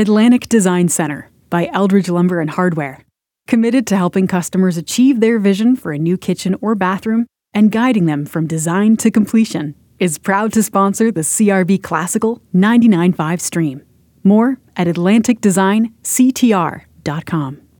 Atlantic Design Center by Eldridge Lumber and Hardware. Committed to helping customers achieve their vision for a new kitchen or bathroom and guiding them from design to completion, is proud to sponsor the CRB Classical 99.5 stream. More at AtlanticDesignCTR.com.